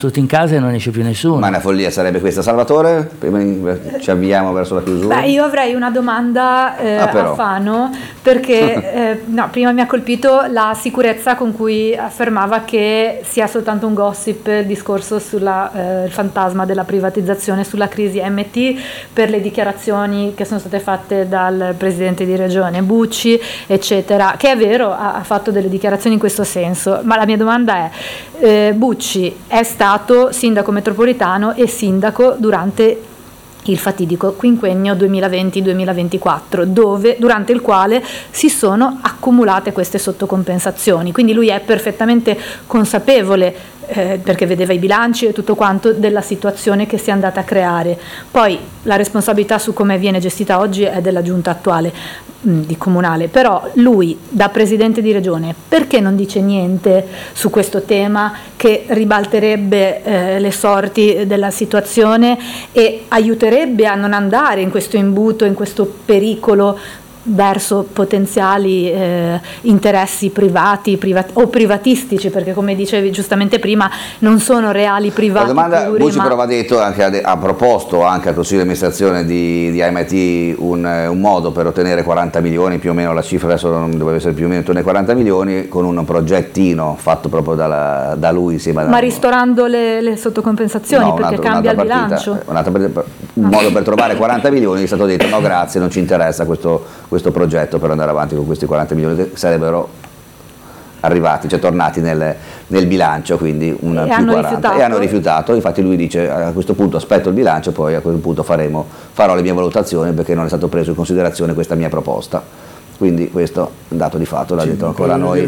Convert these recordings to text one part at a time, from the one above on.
tutti in casa e non esce più nessuno. Ma una follia sarebbe questa, Salvatore? Prima ci avviamo verso la chiusura. Beh, io avrei una domanda a Fano, perché no, prima mi ha colpito la sicurezza con cui affermava che sia soltanto un gossip il discorso sulla il fantasma della privatizzazione, sulla crisi MT, per le dichiarazioni che sono state fatte dal presidente di regione Bucci, eccetera, che è vero, ha fatto delle dichiarazioni in questo senso, ma la mia domanda è: Bucci è stato sindaco metropolitano e sindaco durante il fatidico quinquennio 2020-2024, durante il quale si sono accumulate queste sottocompensazioni, quindi lui è perfettamente consapevole, perché vedeva i bilanci e tutto quanto, della situazione che si è andata a creare. Poi la responsabilità su come viene gestita oggi è della giunta attuale di comunale, però lui da presidente di regione perché non dice niente su questo tema che ribalterebbe le sorti della situazione e aiuterebbe a non andare in questo imbuto, in questo pericolo verso potenziali interessi privati o privatistici, perché come dicevi giustamente prima non sono reali privati. La domanda, puri, Bucci però ha detto, ha proposto anche al Consiglio di amministrazione di AMT un modo per ottenere 40 milioni, più o meno la cifra adesso non doveva essere più o meno intorno ai 40 milioni, con un progettino fatto proprio da lui insieme ma ristorando le sottocompensazioni, no, perché cambia il bilancio. Un modo per trovare 40 milioni, è stato detto no grazie, non ci interessa questo progetto per andare avanti con questi 40 milioni che sarebbero arrivati, cioè tornati nel bilancio, quindi una più 40, e hanno rifiutato. Infatti lui dice a questo punto aspetto il bilancio, poi a quel punto farò le mie valutazioni, perché non è stato preso in considerazione questa mia proposta. Quindi questo è un dato di fatto, l'ha detto ancora noi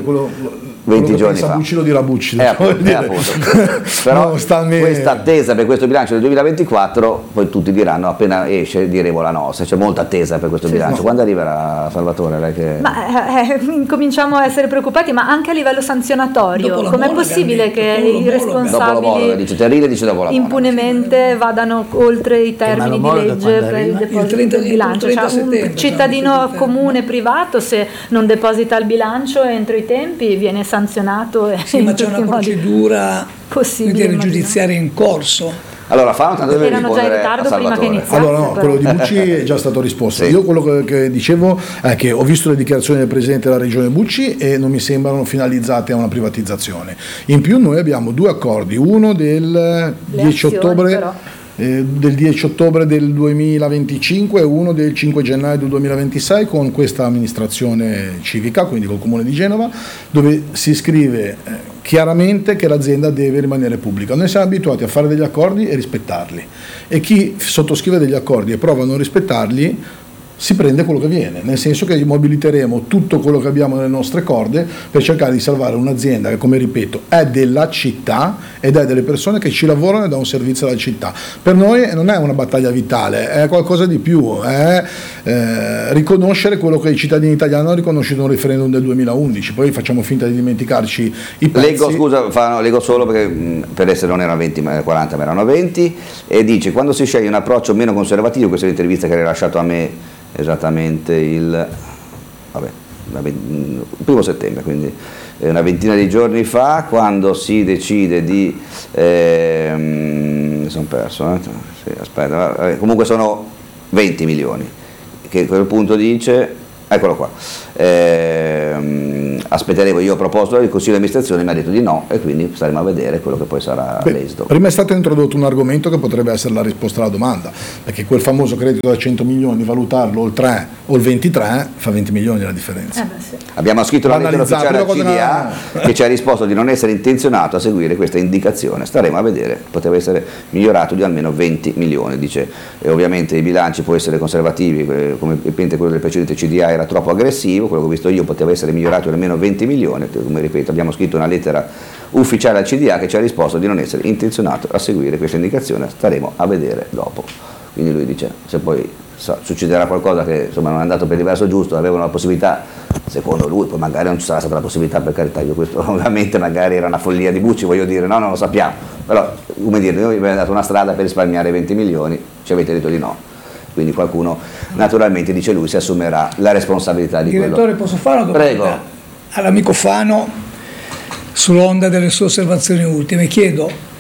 20 giorni fa. Bucci lo dirà Bucci. Appunto. Però questa attesa per questo bilancio del 2024, poi tutti diranno appena esce diremo la nostra, c'è molta attesa per questo bilancio. Quando arriverà, Salvatore? Lei che... Cominciamo a essere preoccupati, ma anche a livello sanzionatorio, com'è possibile che i responsabili impunemente vadano oltre i termini di legge per il deposito del bilancio? Cioè, un cittadino comune privato, se non deposita il bilancio entro i tempi, viene sanzionato. Sì, ma c'è una procedura giudiziaria in corso. Allora, erano già in ritardo prima che iniziasse. Allora no, quello di Bucci è già stato risposto. Sì. Io quello che dicevo è che ho visto le dichiarazioni del Presidente della Regione Bucci e non mi sembrano finalizzate a una privatizzazione. In più noi abbiamo due accordi, uno del 10 ottobre del 10 ottobre del 2025 e uno del 5 gennaio del 2026 con questa amministrazione civica, quindi col Comune di Genova, dove si scrive chiaramente che l'azienda deve rimanere pubblica. Noi siamo abituati a fare degli accordi e rispettarli, e chi sottoscrive degli accordi e prova a non rispettarli si prende quello che viene, nel senso che mobiliteremo tutto quello che abbiamo nelle nostre corde per cercare di salvare un'azienda che, come ripeto, è della città ed è delle persone che ci lavorano e dà un servizio alla città. Per noi non è una battaglia vitale, è qualcosa di più, è riconoscere quello che i cittadini italiani hanno riconosciuto nel referendum del 2011, poi facciamo finta di dimenticarci i pezzi. Leggo solo perché per essere non erano 20 ma 40 ma erano 20, e dice: quando si sceglie un approccio meno conservativo, questa è l'intervista che era lasciato a me esattamente il 1 settembre, quindi una ventina di giorni fa, quando si decide di mi sono perso, comunque sono 20 milioni che a quel punto dice, eccolo qua, aspetteremo, io ho proposto il Consiglio di amministrazione, mi ha detto di no, e quindi staremo a vedere quello che poi sarà l'esito. Prima è stato introdotto un argomento che potrebbe essere la risposta alla domanda, perché quel famoso credito da 100 milioni, valutarlo o il 3 o il 23 fa 20 milioni la differenza. Sì. Abbiamo scritto la lettera ufficiale al CDA che ci ha risposto di non essere intenzionato a seguire questa indicazione, staremo a vedere, poteva essere migliorato di almeno 20 milioni, dice, e ovviamente i bilanci può essere conservativi, come quello del precedente CDA era troppo aggressivo, quello che ho visto io poteva essere migliorato di almeno 20 milioni, come ripeto abbiamo scritto una lettera ufficiale al CDA che ci ha risposto di non essere intenzionato a seguire questa indicazione, staremo a vedere dopo. Quindi lui dice, se poi succederà qualcosa che insomma non è andato per il verso giusto, avevano la possibilità, secondo lui, poi magari non ci sarà stata la possibilità, per carità, io questo ovviamente magari era una follia di Bucci, voglio dire, no, non lo sappiamo, però come dire, noi abbiamo dato una strada per risparmiare 20 milioni, ci avete detto di no. Quindi qualcuno naturalmente, dice lui, si assumerà la responsabilità di quello. Direttore, posso fare una domanda? Prego. All'amico Fano sull'onda delle sue osservazioni ultime, chiedo: